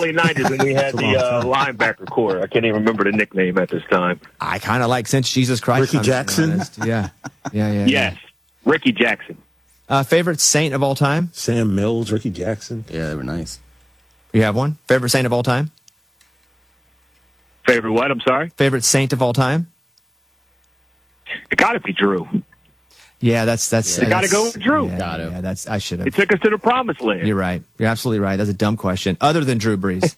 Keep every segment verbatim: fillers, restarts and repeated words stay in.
early nineties when we had the uh, linebacker core. I can't even remember the nickname at this time. I kind of like Since Jesus Christ. Ricky Jackson? Yeah. Yeah, yeah. Yes, yeah. Ricky Jackson. Uh, favorite Saint of all time? Sam Mills, Ricky Jackson. Yeah, they were nice. You have one? Favorite Saint of all time? Favorite what? I'm sorry? Favorite Saint of all time? It got to be Drew. Yeah, that's that's. You got to that's- go with Drew. Yeah, Gotta. yeah, that's. I should It have. took us to the promised land. You're right. You're absolutely right. That's a dumb question. Other than Drew Brees.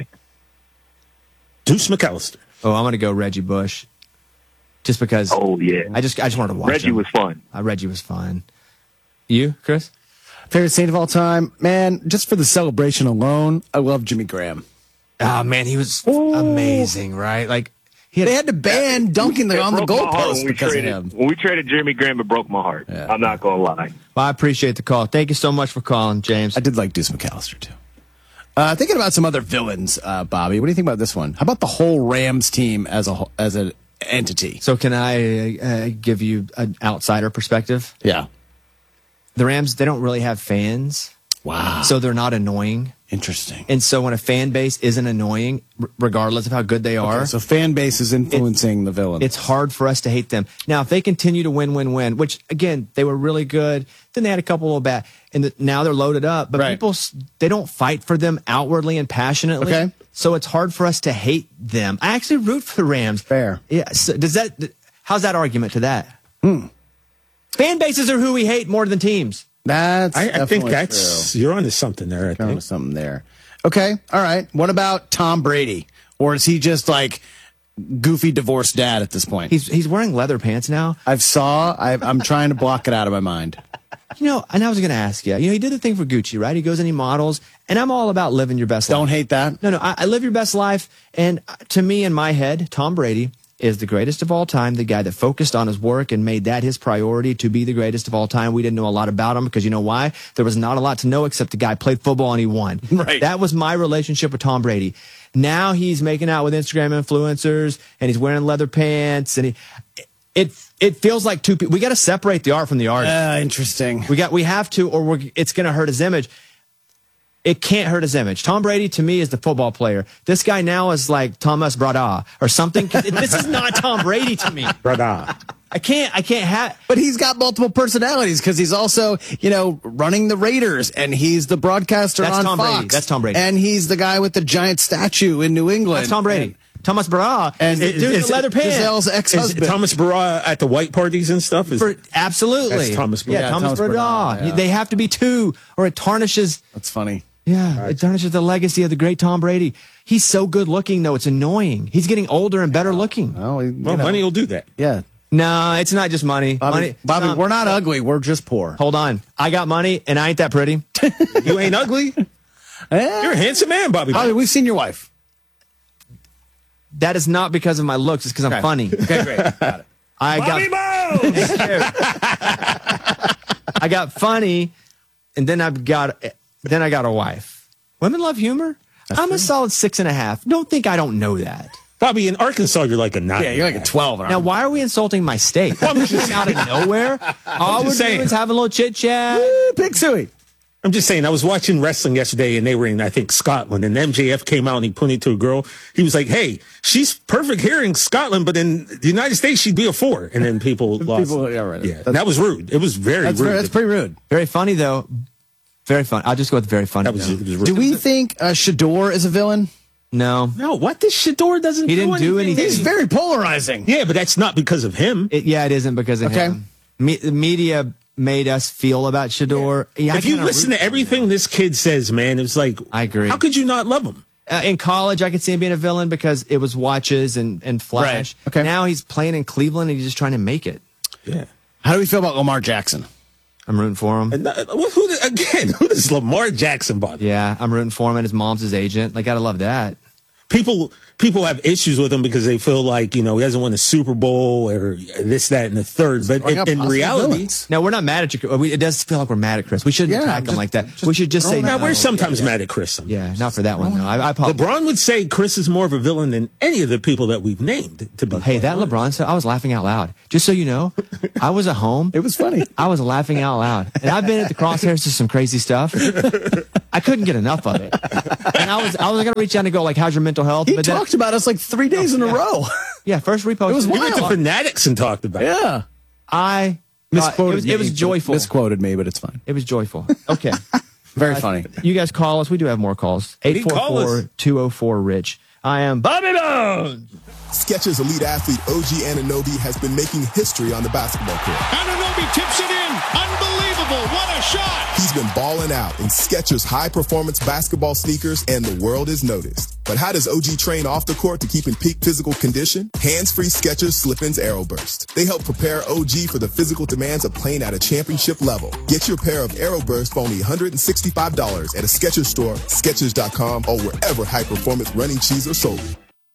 Deuce McAllister. Oh, I'm going to go Reggie Bush, just because. Oh, yeah. I just I just wanted to watch Reggie him. was fun. Uh, Reggie was fun. You, Chris? Favorite Saint of all time? Man, just for the celebration alone, I love Jimmy Graham. Oh man, he was amazing, right? Like he had, They had to ban dunking the, It on the broke my heart goalpost when we because traded, of him. When we traded Jimmy Graham, it broke my heart. Yeah. I'm not going to lie. Well, I appreciate the call. Thank you so much for calling, James. I did like Deuce McAllister, too. Uh, thinking about some other villains, uh, Bobby. What do you think about this one? How about the whole Rams team as a whole- as an entity? So can I uh, give you an outsider perspective? Yeah. The Rams, they don't really have fans, Wow. so they're not annoying. Interesting. And so when a fan base isn't annoying, r- regardless of how good they are, Okay, so fan base is influencing the villain. it's hard for us to hate them. Now, if they continue to win, win, win, which again they were really good, then they had a couple of bad, and the, now they're loaded up. But Right. people, s- they don't fight for them outwardly and passionately. Okay. So it's hard for us to hate them. I actually root for the Rams. Fair. Yeah. So does that? How's that argument to that? Hmm. Fan bases are who we hate more than teams. That's I, I think definitely that's true. you're onto something there. I Kind think. of something there. Okay, all right. What about Tom Brady? Or is he just like goofy divorced dad at this point? He's he's wearing leather pants now. I've saw. I've, I'm trying to block it out of my mind. You know, and I was going to ask you. You know, he did the thing for Gucci, right? He goes and he models, and I'm all about living your best life. Don't hate that. No, no, I, I live your best life. And to me, in my head, Tom Brady is the greatest of all time, the guy that focused on his work and made that his priority to be the greatest of all time. We didn't know a lot about him because you know why? There was not a lot to know except the guy played football and he won. Right. That was my relationship with Tom Brady. Now he's making out with Instagram influencers and he's wearing leather pants and he, it, it feels like two people. We got to separate the art from the artist. Uh, interesting. We got, we have to, or we're, it's going to hurt his image. It can't hurt his image. Tom Brady, to me, is the football player. This guy now is like Thomas Brada or something. This is not Tom Brady to me. Brother. I can't, I can't have. But he's got multiple personalities because he's also, you know, running the Raiders and he's the broadcaster That's on Tom Fox. Brady. That's Tom Brady. And he's the guy with the giant statue in New England. That's Tom Brady. Thomas Brada. And dude in is- the leather pants. Giselle's Is ex-husband. Thomas Barra at the white parties and stuff? Is, For, absolutely. That's Thomas Brada. Yeah, Yeah, Thomas, Thomas Brada. Brada, yeah. They have to be two or it tarnishes. That's funny. Yeah, it tarnishes the legacy of the great Tom Brady. He's so good looking, though. It's annoying. He's getting older and better looking. Oh, you well, know. money will do that. Yeah. No, it's not just money. Bobby, money Bobby Tom, we're not ugly. We're just poor. Hold on. I got money and I ain't that pretty. You ain't ugly. Eh, You're a handsome man, Bobby. Bobby, we've seen your wife. That is not because of my looks. It's because I'm funny. Okay, great. Got it. I Bobby got Moe! I got funny, and then I've got then I got a wife. Women love humor. I'm a solid six and a half. Don't think I don't know that. Bobby, in Arkansas, you're like a nine. Yeah, you're like a twelve. Now, why are we insulting my state? I'm just out of nowhere. All we're just doing saying. is having a little chit chat. Pig suey. I'm just saying, I was watching wrestling yesterday and they were in, I think, Scotland. And M J F came out and he pointed to a girl. He was like, hey, she's perfect here in Scotland, but in the United States, she'd be a four. And then people lost. People- yeah, right. Yeah, that was rude. It was very That's, rude. very, that's pretty rude. Very funny though. Very fun. I'll just go with very funny. That was, though. it was rude. Do we think uh, Shador is a villain? No, No, what? This Shador doesn't He didn't do anything. He's very polarizing. Yeah, but that's not because of him. it, yeah, it isn't because of Okay. him. Me, the media made us feel about Shador. Yeah, I if you kinda listen root to for him. everything this kid says, man, it's like, I agree. How could you not love him? Uh, in college, I could see him being a villain because it was watches and, and flash. Right. Okay. Now he's playing in Cleveland and he's just trying to make it. Yeah. How do we feel about Lamar Jackson? I'm rooting for him. And, uh, who, who, again, who does Lamar Jackson bother? Yeah, I'm rooting for him and his mom's his agent. Like, gotta love that. people people have issues with him because they feel like, you know, he hasn't won a Super Bowl or this, that, and the third. But in, in reality, no, we're not mad at you. We, it does feel like we're mad at Chris. We shouldn't Yeah, attack him just- like that. just We should just say now no. we're sometimes yeah, yeah. mad at Chris. Sometimes. Yeah, not for that one. No, I, I apologize. LeBron would say Chris is more of a villain than any of the people that we've named. To be Hey, that LeBron stuff, I was laughing out loud. Just so you know, I was at home. It was funny. I was laughing out loud. And I've been at the crosshairs to some crazy stuff. I couldn't get enough of it. And I was I was going to reach out and go, like, how's your mental health? He but then, talked about us like three days in a row. yeah, first repost. It was We went to wild. Fanatics and talked about it. Yeah. I thought- Misquoted it was, me. it was joyful. Misquoted me, but it's fine. It was joyful. Okay. Very funny. You guys call us. We do have more calls. eight four four, two oh four, RICH. I am Bobby Bones. Skechers elite athlete O G Anunoby has been making history on the basketball court. Anunoby tips it in. Unbelievable. What a shot. He's been balling out in Skechers high-performance basketball sneakers, and the world is noticed. But how does O G train off the court to keep in peak physical condition? Hands-free Skechers Slip-ins Aeroburst. They help prepare O G for the physical demands of playing at a championship level. Get your pair of Aeroburst for only one hundred sixty-five dollars at a Skechers store, Skechers dot com, or wherever high-performance running shoes are sold.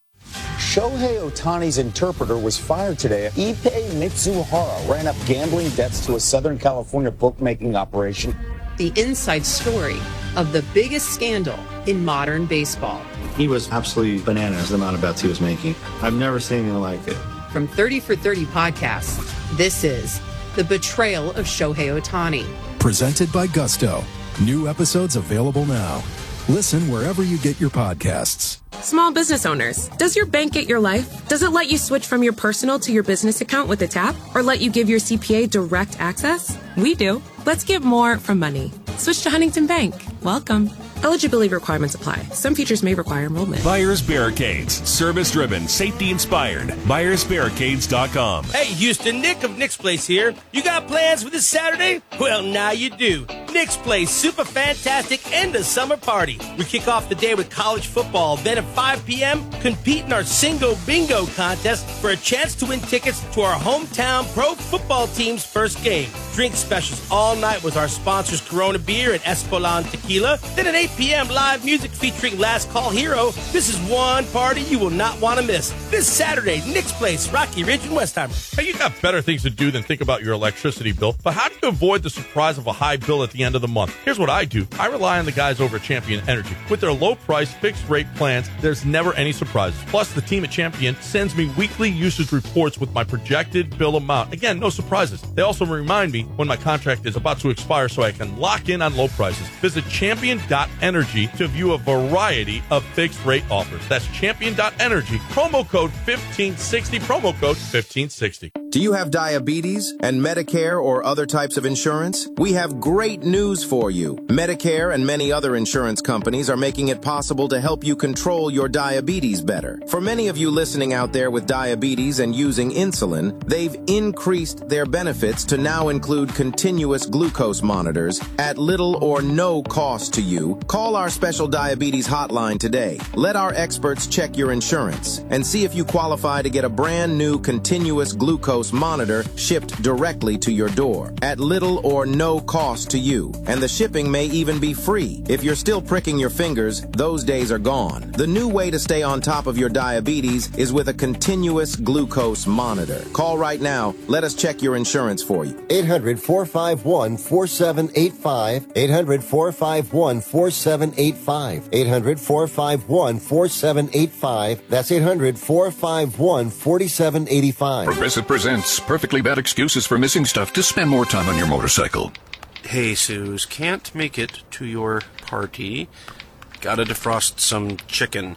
Shohei Ohtani's interpreter was fired today. Ippei Mitsuhara ran up gambling debts to a Southern California bookmaking operation. The inside story of the biggest scandal in modern baseball. He was absolutely bananas, the amount of bets he was making. I've never seen anything like it. From thirty for thirty podcasts, this is The Betrayal of Shohei Ohtani. Presented by Gusto. New episodes available now. Listen wherever you get your podcasts. Small business owners, does your bank get your life? Does it let you switch from your personal to your business account with a tap? Or let you give your C P A direct access? We do. Let's get more from money. Switch to Huntington Bank. Welcome. Eligibility requirements apply. Some features may require enrollment. Buyers Barricades. Service-driven, safety-inspired. Buyers Barricades dot com. Hey, Houston, Nick of Nick's Place here. You got plans for this Saturday? Well, now you do. Nick's Place, super fantastic end of summer party. We kick off the day with college football. Then at five p.m., compete in our Singo Bingo contest for a chance to win tickets to our hometown pro football team's first game. Drink specials all night with our sponsors Corona Beer and Espolon Tequila. Then at eight p.m., live music featuring Last Call Hero. This is one party you will not want to miss. This Saturday, Nick's Place, Rocky Ridge and Westheimer. Hey, you got better things to do than think about your electricity bill. But how do you avoid the surprise of a high bill at the end of the month? Here's what I do. I rely on the guys over at Champion Energy. With their low price, fixed rate plans, there's never any surprises. Plus, the team at Champion sends me weekly usage reports with my projected bill amount. Again, no surprises. They also remind me when my contract is about to expire so I can lock in on low prices. Visit champion dot energy to view a variety of fixed rate offers. That's champion dot energy. Promo code fifteen sixty. Promo code fifteen sixty. Do you have diabetes and Medicare or other types of insurance? We have great news for you. Medicare and many other insurance companies are making it possible to help you control your diabetes better. For many of you listening out there with diabetes and using insulin, they've increased their benefits to now include continuous glucose monitors at little or no cost to you. Call our special diabetes hotline today. Let our experts check your insurance and see if you qualify to get a brand new continuous glucose monitor shipped directly to your door at little or no cost to you. And the shipping may even be free. If you're still pricking your fingers, those days are gone. The new way to stay on top of your diabetes is with a continuous glucose monitor. Call right now. Let us check your insurance for you. eight hundred, four five one, four seven eight five. eight hundred, four five one, four seven eight five. eight hundred, four five one, four seven eight five. That's eight hundred, four five one, four seven eight five. Progressive presents Perfectly Bad Excuses for Missing Stuff to Spend More Time on Your Motorcycle. Hey, Suze, can't make it to your party. Gotta defrost some chicken.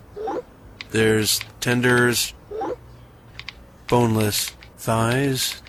There's tenders, boneless thighs.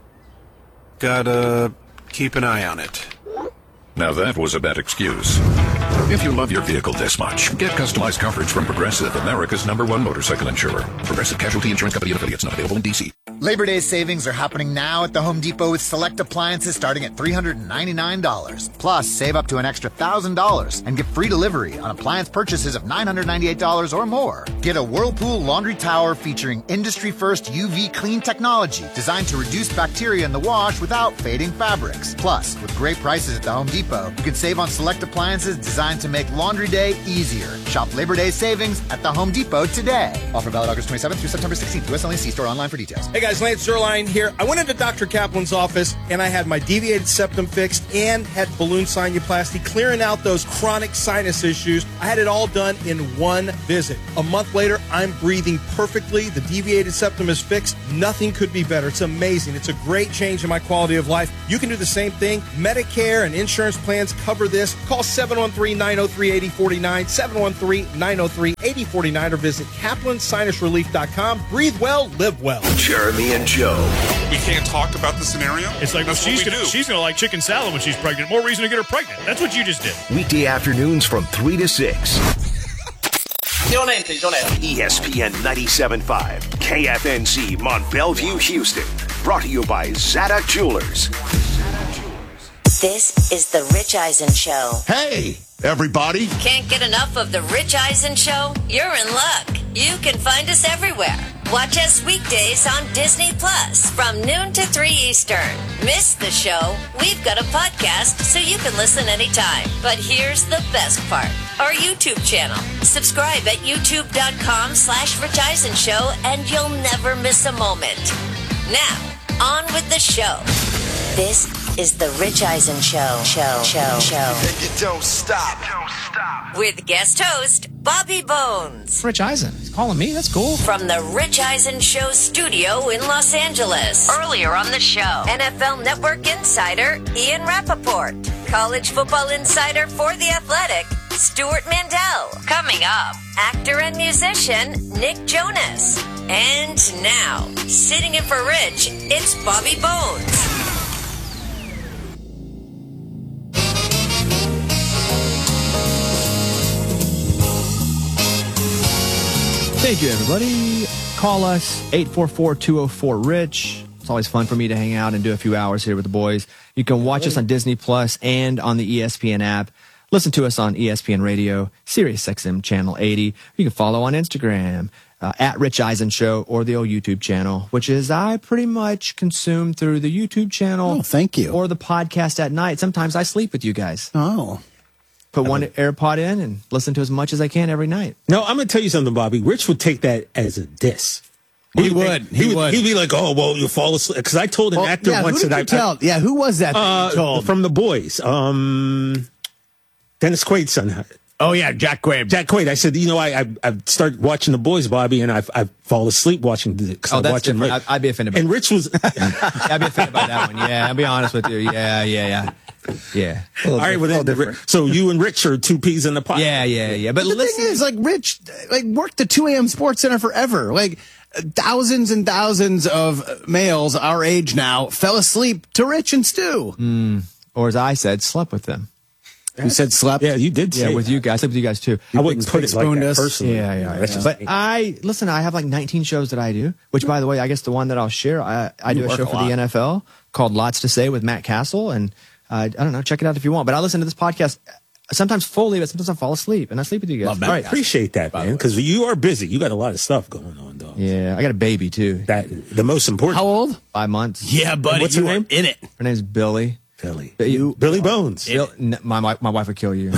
Gotta keep an eye on it. Now that was a bad excuse. If you love your vehicle this much, get customized coverage from Progressive, America's number one motorcycle insurer. Progressive Casualty Insurance Company and affiliates, not available in D C Labor Day savings are happening now at the Home Depot with select appliances starting at three hundred ninety-nine dollars. Plus, save up to an extra one thousand dollars and get free delivery on appliance purchases of nine hundred ninety-eight dollars or more. Get a Whirlpool laundry tower featuring industry-first U V clean technology designed to reduce bacteria in the wash without fading fabrics. Plus, with great prices at the Home Depot, you can save on select appliances designed to make laundry day easier. Shop Labor Day savings at the Home Depot today. Offer valid August twenty-seventh through September sixteenth. U S only. See store online for details. Hey guys, Lance Zerline here. I went into Doctor Kaplan's office and I had my deviated septum fixed and had balloon sinuplasty, clearing out those chronic sinus issues. I had it all done in one visit. A month later, I'm breathing perfectly. The deviated septum is fixed. Nothing could be better. It's amazing. It's a great change in my quality of life. You can do the same thing. Medicare and insurance plans cover this. Call seven one three, nine oh three, eight oh four nine, seven one three, nine oh three, eight oh four nine, or visit kaplan sinus relief dot com. Breathe well, live well. Jeremy and Joe. We can't talk about the scenario? It's like, well, That's she's what we gonna do. she's gonna like chicken salad when she's pregnant. More reason to get her pregnant. That's what you just did. Weekday afternoons from three to six. E S P N ninety-seven point five, K F N Z, Mont Bellevue, Houston. Brought to you by Zada Jewelers. This is the Rich Eisen Show. Hey, everybody. Can't get enough of the Rich Eisen Show? You're in luck. You can find us everywhere. Watch us weekdays on Disney Plus from noon to three Eastern. Miss the show? We've got a podcast so you can listen anytime. But here's the best part. Our YouTube channel. Subscribe at youtube.com slash Rich Eisen Show and you'll never miss a moment. Now, on with the show. This is the Rich Eisen Show. Show, show, show. And you don't stop. With guest host, Bobby Bones. Rich Eisen. He's calling me. That's cool. From the Rich Eisen Show studio in Los Angeles. Earlier on the show, N F L Network insider Ian Rappaport. College football insider for The Athletic, Stuart Mandel. Coming up, actor and musician Nick Jonas. And now, sitting in for Rich, it's Bobby Bones. Thank you, everybody. Call us, eight four four, two oh four, RICH. It's always fun for me to hang out and do a few hours here with the boys. You can watch us on Disney Plus and on the E S P N app. Listen to us on E S P N Radio, Sirius X M Channel eighty. You can follow on Instagram, uh, at Rich Eisen Show, or the old YouTube channel, which is I pretty much consume through the YouTube channel. Oh, thank you. Or the podcast at night. Sometimes I sleep with you guys. Oh. Put one AirPod in and listen to as much as I can every night. No, I'm going to tell you something, Bobby. Rich would take that as a diss. He would. He, He would. would. He'd be like, "Oh, well, you fall asleep." Because I told an Well, actor yeah, once who did that you I tell? Yeah, who was that? that uh, you told? from the boys. Um, Dennis Quaid's son. Oh yeah, Jack Quaid. Jack Quaid. I said, you know, I I I've started watching the boys, Bobby, and I've I fall asleep watching because Oh, I'm that's watching. different. I- I'd be offended by And that. Rich was. I'd be offended by that one. Yeah, I'll be honest with you. Yeah, yeah, yeah. Yeah. All right, well, then, so you and Rich are two peas in the pot. Yeah, yeah, yeah. But But the listen, thing is, like, Rich, like, worked the two a.m. Sports Center forever. Like, thousands and thousands of males our age now fell asleep to Rich and Stu. Mm, or as I said, slept with them. You said slept? Yeah, you did Yeah, say with that. you guys. I slept with you guys too. I wouldn't put it like spooned that us. personally. Yeah, yeah, That's yeah. just But me. I listen. I have like nineteen shows that I do. Which, by the way, I guess the one that I'll share, I, I You do a work show a for lot. the N F L called Lots to Say with Matt Castle, and uh, I don't know. Check it out if you want. But I listen to this podcast sometimes fully, but sometimes I fall asleep, and I sleep with you guys. Love All that. right. Appreciate that, man, because you are busy. You got a lot of stuff going on, though. Yeah, I got a baby too. That the most important. How old? Five months. Yeah, buddy. What's her you are name? in it. Her name's Billy. Billy. You, Billy Bones. Bill, n- my, my my wife would kill you.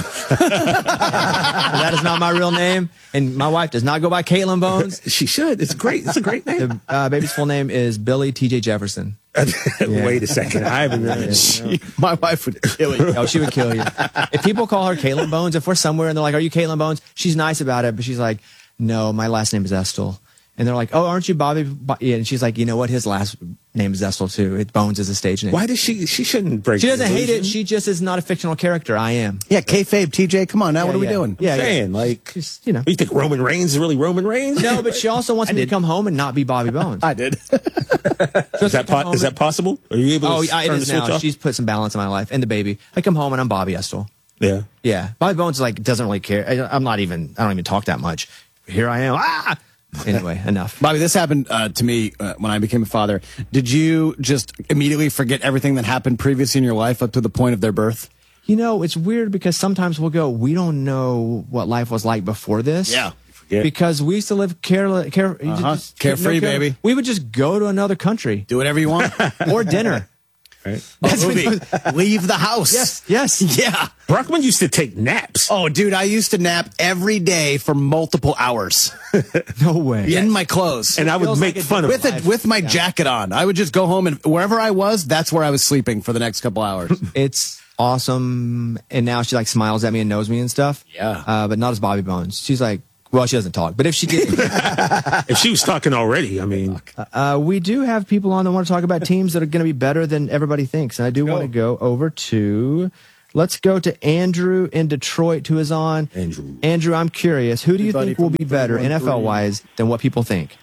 That is not my real name, and my wife does not go by Caitlin Bones. She should. It's great. It's a great name. The uh, baby's full name is Billy T J Jefferson. Wait a second. I haven't. Yeah. She, my wife would kill you. Oh, she would kill you. If people call her Caitlin Bones, if we're somewhere and they're like, "Are you Caitlin Bones?" She's nice about it, but she's like, "No, my last name is Estel." And they're like, "Oh, aren't you Bobby?" Bo-? Yeah, and she's like, "You know what? His last name is Estel too. It Bones is a stage name." Why does she? She shouldn't break. She doesn't hate it. illusion. She just is not a fictional character. I am. Yeah, kayfabe, T J. Come on now. Yeah, what are we yeah. doing? Yeah, I'm yeah. saying like, Just, you know. you think Roman Reigns is really Roman Reigns? No, but she also wants me to come home and not be Bobby Bones. I did. Is that po- is that possible? Are you able to Oh, s- yeah, it turn the is switch now. off? She's put some balance in my life and the baby. I come home and I'm Bobby Estel. Yeah. Yeah, Bobby Bones like doesn't really care. I, I'm not even. I don't even talk that much. Here I am. Ah, Anyway, enough. Bobby, this happened uh, to me uh, when I became a father. Did you just immediately forget everything that happened previously in your life up to the point of their birth? You know, it's weird because sometimes we'll go, we don't know what life was like before this. Yeah. Yeah. Because we used to live care, care, Uh-huh. just, Carefree, no care. baby. We would just go to another country. Do whatever you want. Or dinner. Right. That's movie. Leave the house. Yes, yes. Yeah. Brockman used to take naps. Oh, dude, I used to nap every day for multiple hours. No way. In my clothes. And I would Feels make like a fun of with him. it, with my Yeah. jacket on. I would just go home and wherever I was, that's where I was sleeping for the next couple hours. It's awesome. And now she like smiles at me and knows me and stuff. Yeah. Uh, but not as Bobby Bones. She's like, well, she doesn't talk. But if she did, If she was talking already, I mean, uh, we do have people on that want to talk about teams that are going to be better than everybody thinks. And I do want to go over to, let's go to Andrew in Detroit, who is on. Andrew. Andrew, I'm curious. Who do you Everybody think will from be better N F L wise than what people think?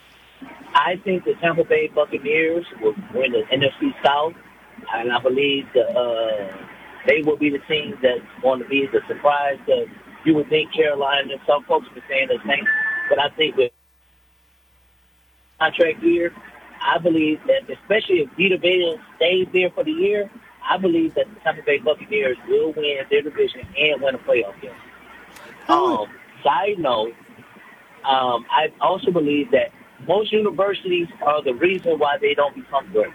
I think the Tampa Bay Buccaneers will win the N F C South, and I believe the, uh, they will be the team that's going to be the surprise that you would think Carolina, and some folks have been saying the same, but I think with contract year, I believe that especially if Vita Vea stays there for the year, I believe that the Tampa Bay Buccaneers will win their division and win a playoff game. Um, side note, um, I also believe that most universities are the reason why they don't become great.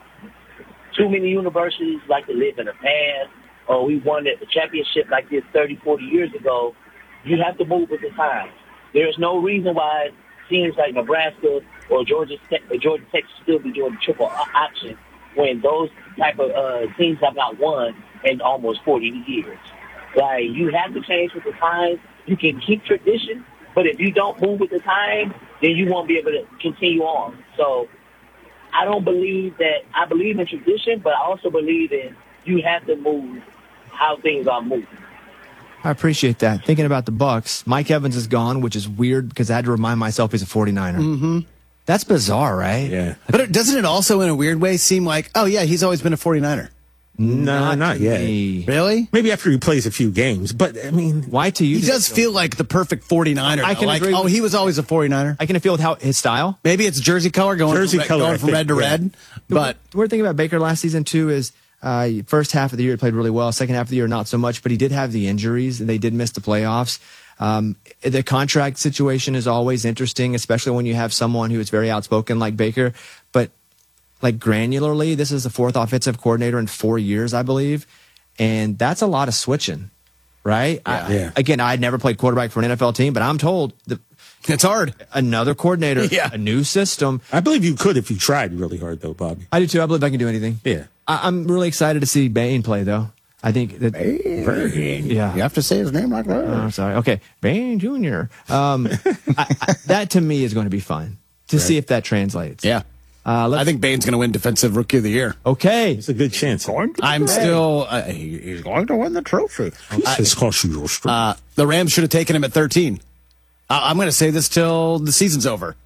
Too many universities like to live in the past, or we won a championship like this thirty, forty years ago. You have to move with the times. There's no reason why teams like Nebraska or Georgia Tech, or Georgia Tech should still be doing the triple option when those type of uh, teams have not won in almost forty years. Like, you have to change with the times. You can keep tradition, but if you don't move with the times, then you won't be able to continue on. So I don't believe that. I believe in tradition, but I also believe in you have to move how things are moving. I appreciate that. Thinking about the Bucks, Mike Evans is gone, which is weird because I had to remind myself he's a forty-niner. Mm-hmm. That's bizarre, right? Yeah. But it, doesn't it also, in a weird way, seem like, oh, yeah, he's always been a forty-niner? No, not, not yet. Me. Really? Maybe after he plays a few games. But, I mean, why to you? He does feel like the perfect forty-niner. I can like, agree oh, with- he was always a forty-niner. I can feel with how his style. Maybe it's jersey color going, Jersey from, red- color, going I from think, red to yeah. red. But The weird thing about Baker last season, too, is uh, first half of the year he played really well. Second half of the year, not so much. But he did have the injuries, and they did miss the playoffs. Um, the contract situation is always interesting, especially when you have someone who is very outspoken like Baker. But like granularly, this is the fourth offensive coordinator in four years, I believe. And that's a lot of switching, right? Yeah. I, Yeah. Again, I had never played quarterback for an N F L team, but I'm told the, it's hard. another coordinator, Yeah. a new system. I believe you could if you tried really hard, though, Bobby. I do too. I believe I can do anything. Yeah. I, I'm really excited to see Bain play, though. I think that. Yeah. You have to say his name like that. Oh, I'm sorry. Okay, Bain Junior Um, I, I, that to me is going to be fun to see if that translates. Yeah. Uh, let's, I think Bain's going to win Defensive Rookie of the Year. Okay. It's a good chance. I'm still. Uh, he, he's going to win the trophy. This costs you your strength. Uh, the Rams should have taken him at thirteen. Uh, I'm going to say this till the season's over.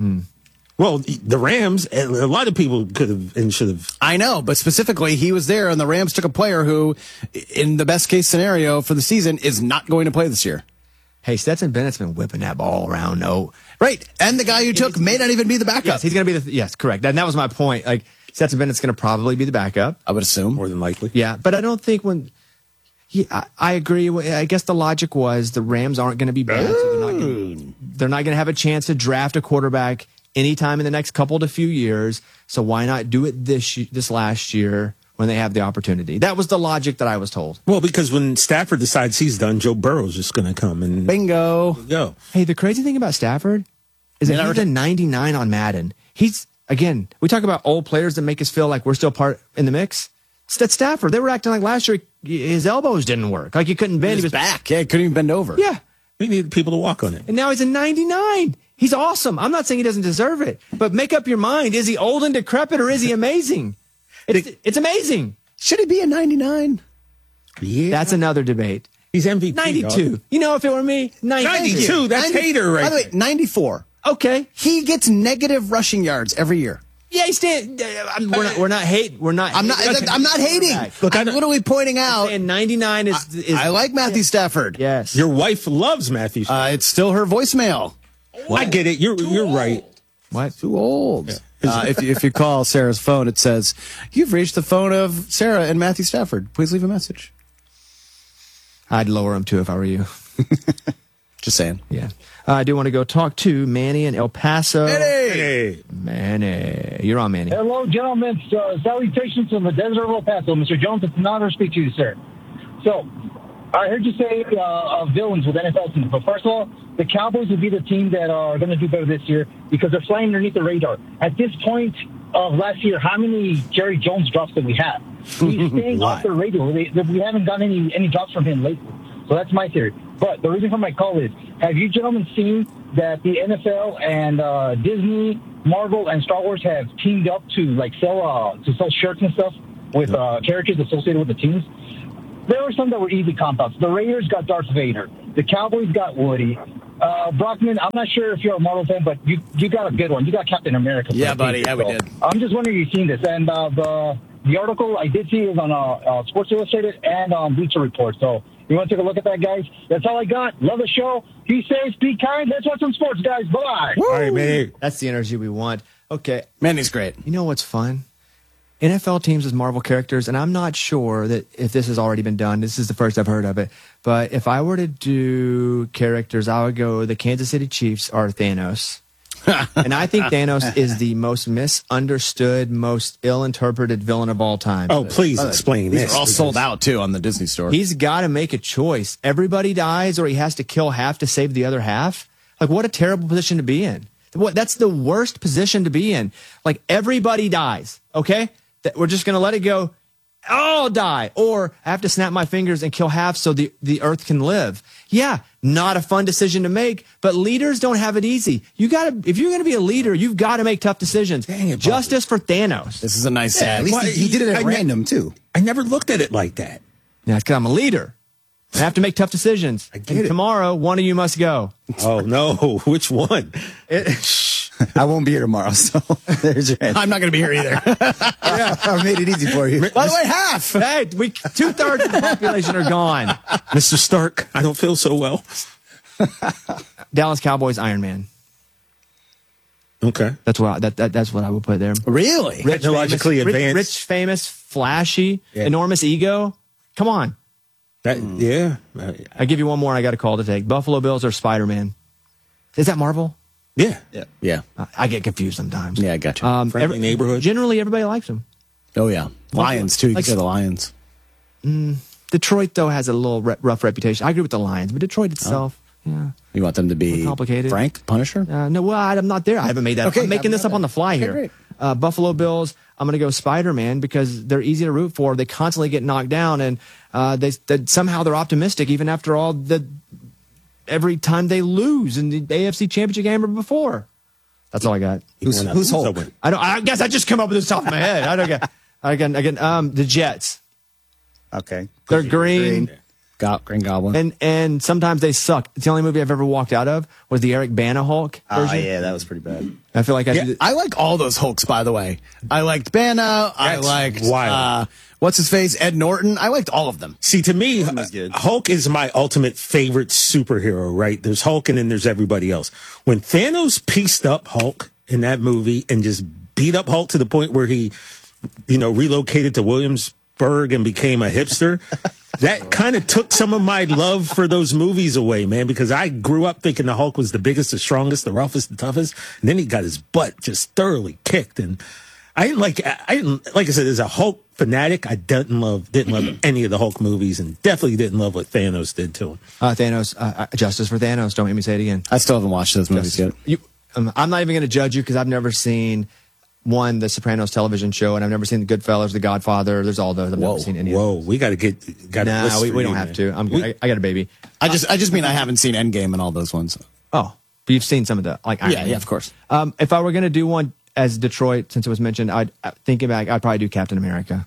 Well, the Rams, a lot of people could have and should have. I know, but specifically, he was there, and the Rams took a player who, in the best case scenario for the season, is not going to play this year. Hey, Stetson Bennett's been whipping that ball around. No, Right, and the guy you took may not even be the backup. yes, he's going to be the. Yes, correct. And that was my point. Like Stetson Bennett's going to probably be the backup. I would assume. More than likely. Yeah, but I don't think when. Yeah, I, I agree. I guess the logic was the Rams aren't going to be bad, so they're not gonna, they're not going to have a chance to draft a quarterback anytime in the next couple to few years. So why not do it this this last year when they have the opportunity? That was the logic that I was told. Well, because when Stafford decides he's done, Joe Burrow's just going to come and Bingo. go. Hey, the crazy thing about Stafford is that he's a ninety-nine on Madden. He's, again, we talk about old players that make us feel like we're still part in the mix. It's that Stafford, they were acting like last year his elbows didn't work. Like he couldn't bend. He was back. Yeah, he couldn't even bend over. Yeah. We need people to walk on it. And now he's a ninety-nine. He's awesome. I'm not saying he doesn't deserve it, but make up your mind. Is he old and decrepit or is he amazing? It's, it's amazing. Should he be a ninety-nine? Yeah. That's another debate. He's M V P. ninety-two. Dog. You know, if it were me, ninety-two. ninety-two. That's ninety hater right By the way, there. ninety-four. Okay. He gets negative rushing yards every year. Yeah, he's stand, I'm, we're not. We're not hate. We're not. I'm not. I'm not hating. Look, I'm literally pointing out. And ninety-nine is. is I like Matthew Stafford. Yes. Your wife loves Matthew. Uh, it's still her voicemail. I get it. You're you're right. What? Too old. Yeah. Uh, if, if you call Sarah's phone, it says, "You've reached the phone of Sarah and Matthew Stafford. Please leave a message." I'd lower them too if I were you. Just saying. Yeah. Uh, I do want to go talk to Manny in El Paso. Hey, Manny. You're on, Manny. Hello, gentlemen. Uh, salutations from the desert of El Paso. Mister Jones, it's an honor to speak to you, sir. So, I heard you say uh, uh, villains with N F L teams. But first of all, the Cowboys would be the team that are going to do better this year because they're flying underneath the radar. At this point of last year, how many Jerry Jones drops did we have? He's staying off the radio. We, we haven't gotten any, any drops from him lately. So that's my theory. But the reason for my call is, have you gentlemen seen that the N F L and uh, Disney, Marvel, and Star Wars have teamed up to like sell uh, to sell shirts and stuff with uh, characters associated with the teams? There were some that were easy comp-outs. The Raiders got Darth Vader. The Cowboys got Woody. Uh, Brockman, I'm not sure if you're a Marvel fan, but you you got a good one. You got Captain America. Yeah, buddy. Yeah, we so did. I'm just wondering if you've seen this. And uh, the the article I did see is on uh, uh, Sports Illustrated and on um, Bleacher Report. So you want to take a look at that, guys? That's all I got. Love the show. Be safe. Be kind. Let's watch some sports, guys. Bye-bye. All right, man. That's the energy we want. Okay. Manny's great. You know what's fun? N F L teams as Marvel characters, and I'm not sure that if this has already been done. This is the first I've heard of it. But if I were to do characters, I would go the Kansas City Chiefs are Thanos. And I think Thanos is the most misunderstood, most ill-interpreted villain of all time. Oh, please uh, explain These this. are all sold out, too, on the Disney store. He's got to make a choice. Everybody dies or he has to kill half to save the other half. Like, what a terrible position to be in. What? That's the worst position to be in. Like, everybody dies, okay? That we're just going to let it go, all die. Or I have to snap my fingers and kill half so the, the earth can live. Yeah, not a fun decision to make, but leaders don't have it easy. You got to, if you're going to be a leader, you've got to make tough decisions. Dang it, Justice for Thanos. This is a nice yeah, ad. At least well, he, he did it at I random, ne- too. I never looked at it like that. Yeah, it's because I'm a leader. I have to make tough decisions. I get and it. Tomorrow, one of you must go. Oh, no. Which one? It, I won't be here tomorrow, so there's your hand. I'm not going to be here either. Yeah, I made it easy for you. By the way, half. Hey, we two-thirds of the population are gone. Mister Stark, I don't feel so well. Dallas Cowboys, Iron Man. Okay. That's what I, that, that that's what I would put there. Really? Rich, Technologically famous, advanced. Rich, rich, famous, flashy, Yeah. enormous ego. Come on. That, yeah. I give you one more and I got a call to take. Buffalo Bills or Spider-Man? Is that Marvel? Yeah. Yeah. Yeah. I, I get confused sometimes. Yeah, I got you. Um, Friendly neighborhood. Generally, everybody likes them. Oh, yeah. Lions, too. You Like- can say the Lions. Mm, Detroit, though, has a little re- rough reputation. I agree with the Lions, but Detroit itself, yeah. You want them to be More complicated. Frank, Punisher? Uh, no, well, I'm not there. I haven't made that. Okay, I'm making I this up haven't on the fly Okay, here. great. Uh, Buffalo Bills, I'm going to go Spider-Man because they're easy to root for. They constantly get knocked down, and uh, they, they somehow they're optimistic even after all the every time they lose in the A F C Championship game or before. That's all I got. Who's, who's Hulk? I don't. I guess I just come up with this off my head. I don't get. Again, again. Um, the Jets. Okay. They're green. Green. Go- Green Goblin. And and sometimes they suck. It's the only movie I've ever walked out of was the Eric Bana Hulk Oh, version. yeah, that was pretty bad. I feel like I Yeah, should. I like all those Hulks, by the way. I liked Bana. I That's liked, wild. uh, what's his face? Ed Norton. I liked all of them. See, to me, was good. Hulk is my ultimate favorite superhero, right? There's Hulk and then there's everybody else. When Thanos pieced up Hulk in that movie and just beat up Hulk to the point where he, you know, relocated to Williamsburg and became a hipster, that kind of took some of my love for those movies away, man, because I grew up thinking the Hulk was the biggest, the strongest, the roughest, the toughest. And then he got his butt just thoroughly kicked. And I didn't like, I didn't, like I said, as a Hulk fanatic, I didn't love, didn't love any of the Hulk movies and definitely didn't love what Thanos did to him. Uh, Thanos, uh, uh, Justice for Thanos. Don't make me say it again. I still haven't watched those movies Justice. yet. You, um, I'm not even going to judge you because I've never seen one, the Sopranos television show, and I've never seen the Goodfellas, the Godfather. There's all those. I've Whoa, never seen any. whoa, of we got to get, got Nah, we, we don't have to. I'm good. I, I got a baby. I just, I just mean I haven't seen Endgame and all those ones. Oh, but you've seen some of the like. Iron Yeah, Man. yeah, of course. Um, if I were going to do one as Detroit, since it was mentioned, I'd uh, thinking back, I'd probably do Captain America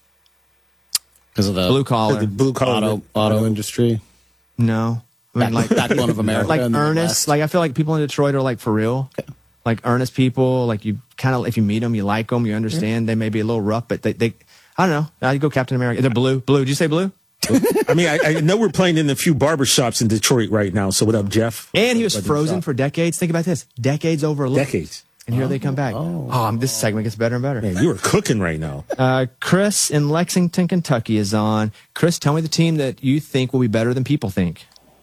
Because of the blue collar. The blue collar auto, auto industry. No, I mean like Backbone of America. like in the earnest. West. Like I feel like people in Detroit are like for real. Like earnest people. Like you kind of if you meet them, you like them, you understand. They may be a little rough, but they, they I don't know. I'd go Captain America. They're blue. Blue. Did you say blue? I mean, I, I know we're playing in a few barbershops in Detroit right now. So what up, Jeff? And he was frozen for decades. Think about this. Decades overlooked. Decades. And here oh, they come back. Oh, oh this segment gets better and better. Man, you are cooking right now. Uh, Chris in Lexington, Kentucky is on. Chris, tell me the team that you think will be better than people think.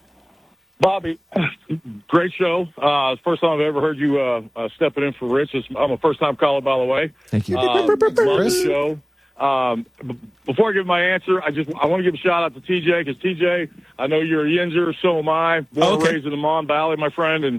Bobby, great show. Uh, first time I've ever heard you uh, uh, stepping in for Rich. I'm a first-time caller, by the way. Thank you. Um, love the show. Um, b- before I give my answer, I just I want to give a shout-out to T J, because T J, I know you're a Yinzer, so am I. Born oh, okay. and raised in the Mon Valley, my friend, and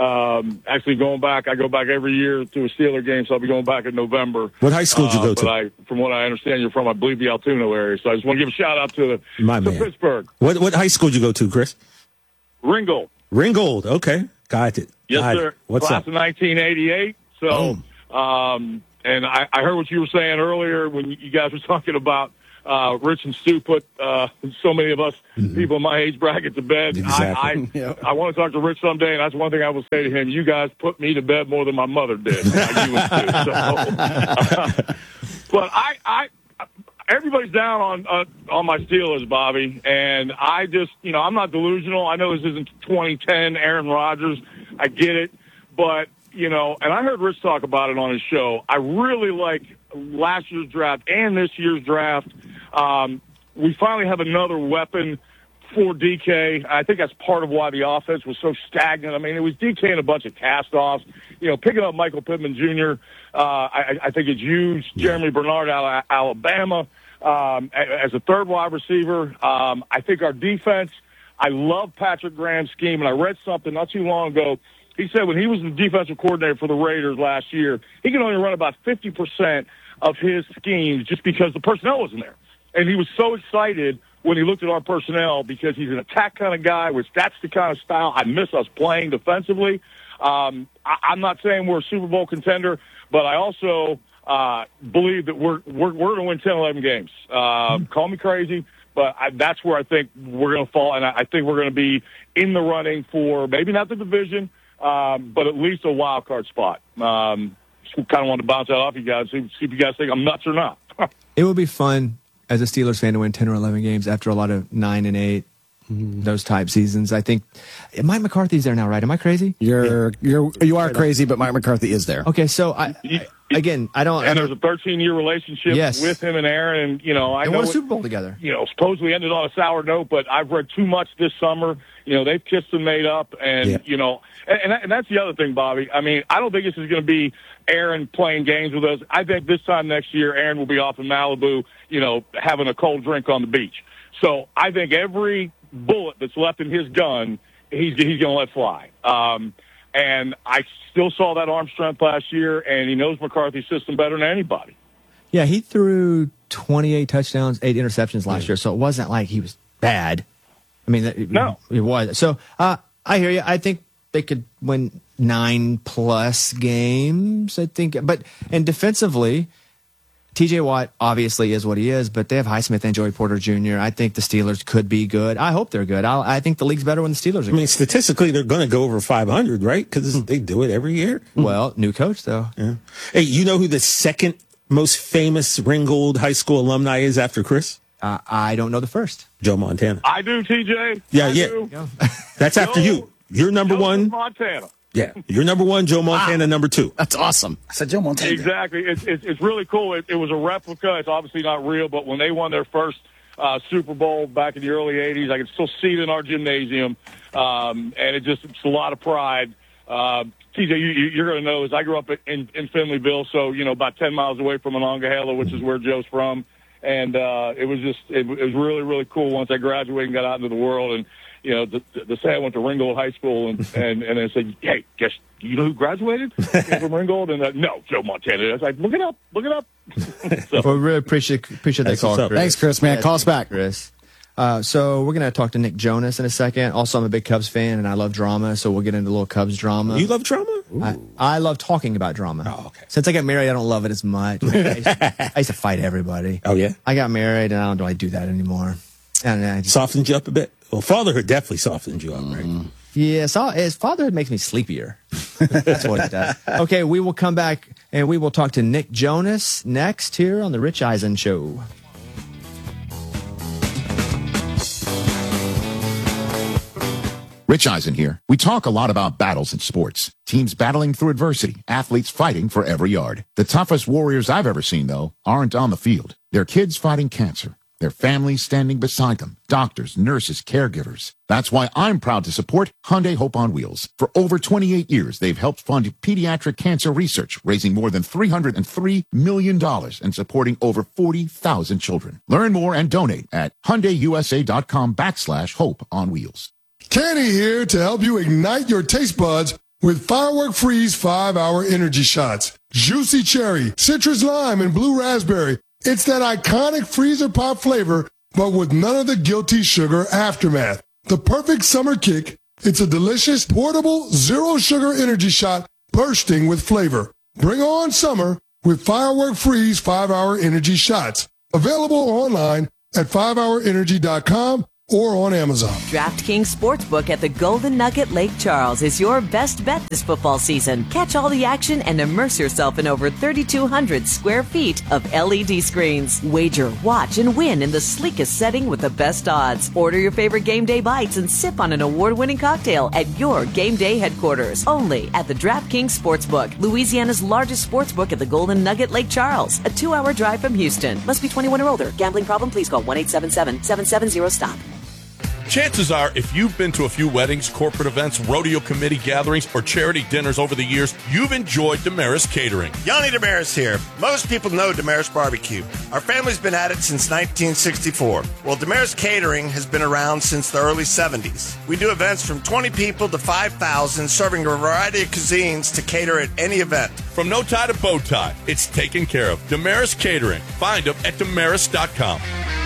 Um, actually going back, I go back every year to a Steeler game, so I'll be going back in November. What high school did you uh, go but to? I, from what I understand, you're from, I believe, the Altoona area. So I just want to give a shout out to, My to man. Pittsburgh. What what high school did you go to, Chris? Ringgold. Ringgold. Okay, got it. Yes, got sir. It. What's Class up? of nineteen eighty-eight. So, um, and I, I heard what you were saying earlier when you guys were talking about Uh, Rich and Stu put uh, so many of us mm-hmm. people in my age bracket to bed. Exactly. I, I, yep. I want to talk to Rich someday, and that's one thing I will say to him. You guys put me to bed more than my mother did. Like you and Stu. So, uh, but I, I, everybody's down on uh, on my Steelers, Bobby, and I just, you know, I'm not delusional. I know this isn't twenty ten Aaron Rodgers. I get it, but you know, and I heard Rich talk about it on his show. I really like last year's draft and this year's draft. Um, we finally have another weapon for D K. I think that's part of why the offense was so stagnant. I mean, it was D K and a bunch of cast-offs. You know, picking up Michael Pittman Junior, uh, I, I think it's huge. Jeremy Bernard out of Alabama um, as a third wide receiver. Um, I think our defense, I love Patrick Graham's scheme, and I read something not too long ago. He said when he was the defensive coordinator for the Raiders last year, he could only run about fifty percent of his schemes just because the personnel wasn't there. And he was so excited when he looked at our personnel because he's an attack kind of guy, which that's the kind of style I miss us playing defensively. Um, I, I'm not saying we're a Super Bowl contender, but I also uh, believe that we're we're, we're going to win ten, eleven games. Uh, mm-hmm. Call me crazy, but I, that's where I think we're going to fall, and I, I think we're going to be in the running for maybe not the division, um, but at least a wild card spot. Um, just kind of want to bounce that off you guys, see, see if you guys think I'm nuts or not. It would be fun as a Steelers fan to win ten or eleven games after a lot of nine and eight, mm-hmm. those type seasons. I think Mike McCarthy's there now, right? Am I crazy? You're yeah. you're you are crazy, but Mike McCarthy is there. Okay, so I, I again, I don't. And there's a thirteen year relationship yes. with him and Aaron, and you know, I they know won a it, Super Bowl together. You know, supposedly ended on a sour note, but I've read too much this summer. You know, they've kissed and made up, and yeah. you know, and, and and that's the other thing, Bobby. I mean, I don't think this is going to be Aaron playing games with us. I think this time next year, Aaron will be off in Malibu, you know, having a cold drink on the beach. So I think every bullet that's left in his gun, he's he's going to let fly. Um, and I still saw that arm strength last year, and he knows McCarthy's system better than anybody. Yeah, he threw twenty-eight touchdowns, eight interceptions last yeah. year, so it wasn't like he was bad. I mean, it, no. it was. So uh, I hear you. I think they could win nine plus games, I think. But and defensively, T J Watt obviously is what he is, but they have Highsmith and Joey Porter Junior I think the Steelers could be good. I hope they're good. I'll, I think the league's better when the Steelers are good. I mean, statistically, they're going to go over five hundred, right? Because they do it every year. Well, new coach, though. Yeah. Hey, you know who the second most famous Ringgold High School alumni is after Chris? Uh, I don't know the first. Joe Montana. I do, T J. Yeah, I yeah. Do. That's after Joe, you. You're number Joe one. Montana. Yeah, you're number one. Joe Montana, wow. number two. That's awesome. I said Joe Montana. Exactly. It's it's, it's really cool. It, it was a replica. It's obviously not real, but when they won their first uh, Super Bowl back in the early eighties, I can still see it in our gymnasium, um, and it just it's a lot of pride. Uh, T J, you, you're going to know is I grew up in, in Finleyville, so you know about ten miles away from Monongahela, which is where Joe's from. And uh, it was just, it, it was really, really cool once I graduated and got out into the world. And, you know, to, to say I went to Ringgold High School and, and, and they said, hey, guess, you know who graduated from Ringgold? And uh, no, Joe Montana. I was like, look it up, look it up. So, well, we really appreciate, appreciate that call, Chris. Thanks, Chris, man. Yeah, call us back. Chris. Uh, so we're going to talk to Nick Jonas in a second. Also, I'm a big Cubs fan, and I love drama, so we'll get into a little Cubs drama. You love drama? I, I love talking about drama. Oh, okay. Since I got married, I don't love it as much. I used, to, I used to fight everybody. Oh, yeah? I got married, and I don't really do that anymore. And I just, softened you up a bit? Well, fatherhood definitely softened you up, right? Mm-hmm. Yeah, so his fatherhood makes me sleepier. That's what it does. Okay, we will come back, and we will talk to Nick Jonas next here on The Rich Eisen Show. Rich Eisen here. We talk a lot about battles in sports. Teams battling through adversity, athletes fighting for every yard. The toughest warriors I've ever seen, though, aren't on the field. They're kids fighting cancer. Their families standing beside them. Doctors, nurses, caregivers. That's why I'm proud to support Hyundai Hope on Wheels. For over twenty-eight years, they've helped fund pediatric cancer research, raising more than three hundred three million dollars and supporting over forty thousand children. Learn more and donate at HyundaiUSA.com backslash Hope on Wheels. Kenny here to help you ignite your taste buds with Firework Freeze five hour Energy Shots. Juicy cherry, citrus lime, and blue raspberry. It's that iconic freezer pop flavor, but with none of the guilty sugar aftermath. The perfect summer kick. It's a delicious, portable, zero-sugar energy shot bursting with flavor. Bring on summer with Firework Freeze five hour Energy Shots. Available online at five hour energy dot com or on Amazon. DraftKings Sportsbook at the Golden Nugget Lake Charles is your best bet this football season. Catch all the action and immerse yourself in over thirty-two hundred square feet of L E D screens. Wager, watch, and win in the sleekest setting with the best odds. Order your favorite game day bites and sip on an award-winning cocktail at your game day headquarters. Only at the DraftKings Sportsbook, Louisiana's largest sportsbook at the Golden Nugget Lake Charles. A two-hour drive from Houston. Must be twenty-one or older. Gambling problem? Please call one eight seven seven, seven seven zero, stop. Chances are, if you've been to a few weddings, corporate events, rodeo committee gatherings, or charity dinners over the years, you've enjoyed Damaris Catering. Yanni Damaris here. Most people know Damaris Barbecue. Our family's been at it since nineteen sixty-four. Well, Damaris Catering has been around since the early seventies. We do events from twenty people to five thousand, serving a variety of cuisines to cater at any event. From no tie to bow tie, it's taken care of. Damaris Catering. Find them at damaris dot com.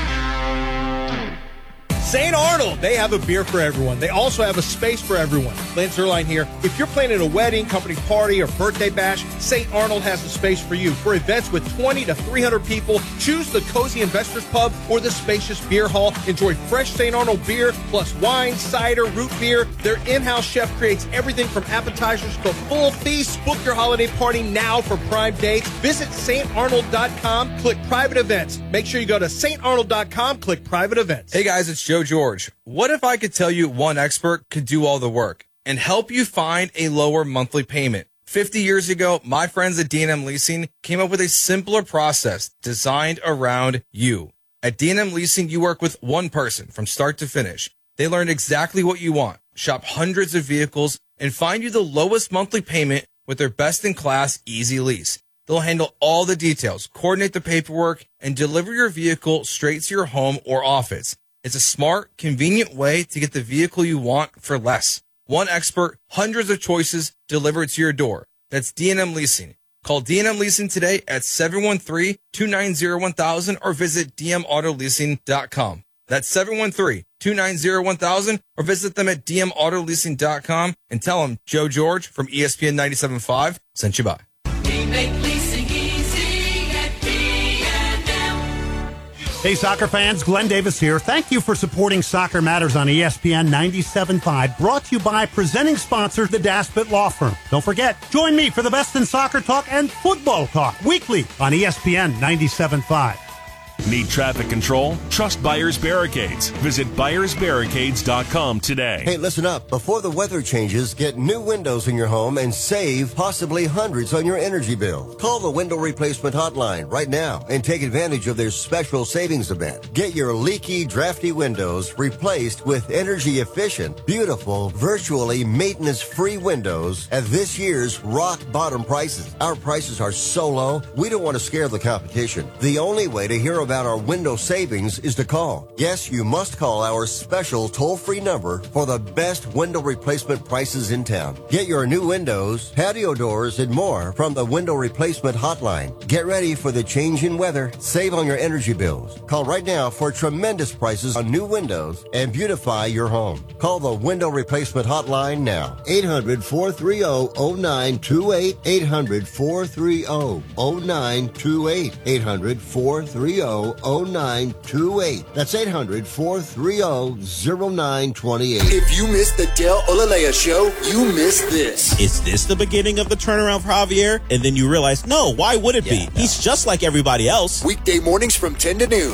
Saint Arnold, they have a beer for everyone. They also have a space for everyone. Lance Zerline here. If you're planning a wedding, company party, or birthday bash, Saint Arnold has a space for you. For events with twenty to three hundred people, choose the Cozy Investors Pub or the spacious beer hall. Enjoy fresh Saint Arnold beer, plus wine, cider, root beer. Their in-house chef creates everything from appetizers to full feasts. Book your holiday party now for prime dates. Visit saint arnold dot com, click private events. Make sure you go to saint arnold dot com, click private events. Hey guys, it's Joe George. What if I could tell you one expert could do all the work and help you find a lower monthly payment? fifty years ago, my friends at D and M Leasing came up with a simpler process designed around you. At D and M Leasing, you work with one person from start to finish. They learn exactly what you want, shop hundreds of vehicles, and find you the lowest monthly payment with their best-in-class easy lease. They'll handle all the details, coordinate the paperwork, and deliver your vehicle straight to your home or office. It's a smart, convenient way to get the vehicle you want for less. One expert, hundreds of choices delivered to your door. That's D and M Leasing. Call D and M Leasing today at seven one three, two nine zero, one thousand or visit d m auto leasing dot com. That's seven one three, two nine zero, one thousand or visit them at d m auto leasing dot com and tell them Joe George from E S P N ninety-seven point five sent you by. We make leasing easy at D and M. Hey, soccer fans, Glenn Davis here. Thank you for supporting Soccer Matters on E S P N ninety-seven point five, brought to you by presenting sponsor, the Daspit Law Firm. Don't forget, join me for the best in soccer talk and football talk weekly on E S P N ninety-seven point five. Need traffic control? Trust Buyers Barricades. Visit buyers barricades dot com today. Hey, listen up. Before the weather changes, get new windows in your home and save possibly hundreds on your energy bill. Call the Window Replacement Hotline right now and take advantage of their special savings event. Get your leaky, drafty windows replaced with energy-efficient, beautiful, virtually maintenance-free windows at this year's rock-bottom prices. Our prices are so low, we don't want to scare the competition. The only way to hear about our window savings is to call. Yes, you must call our special toll-free number for the best window replacement prices in town. Get your new windows, patio doors, and more from the Window Replacement Hotline. Get ready for the change in weather. Save on your energy bills. Call right now for tremendous prices on new windows and beautify your home. Call the Window Replacement Hotline now. eight hundred, four three zero, zero nine two eight. eight hundred, four three zero, zero nine two eight. eight hundred, four three zero, zero nine two eight. That's eight hundred, four three zero, zero nine two eight. If you missed the Del Olalea show, you missed this. Is this the beginning of the turnaround for Javier? And then you realize, no, why would it Yeah, be? no. He's just like everybody else. Weekday mornings from ten to noon.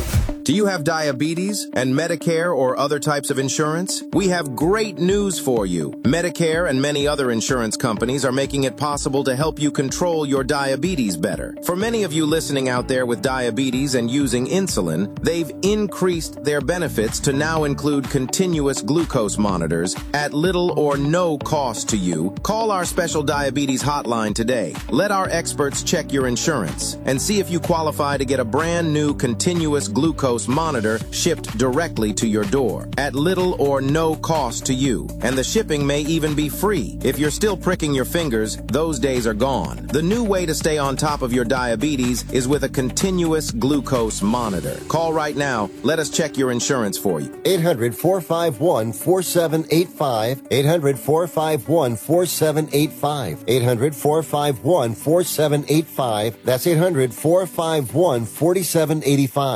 Do you have diabetes and Medicare or other types of insurance? We have great news for you. Medicare and many other insurance companies are making it possible to help you control your diabetes better. For many of you listening out there with diabetes and using insulin, they've increased their benefits to now include continuous glucose monitors at little or no cost to you. Call our special diabetes hotline today. Let our experts check your insurance and see if you qualify to get a brand new continuous glucose monitor shipped directly to your door at little or no cost to you. And the shipping may even be free. If you're still pricking your fingers, those days are gone. The new way to stay on top of your diabetes is with a continuous glucose monitor. Call right now. Let us check your insurance for you. eight hundred, four five one, four seven eight five. eight hundred, four five one, four seven eight five. eight hundred, four five one, four seven eight five. That's eight hundred, four five one, four seven eight five.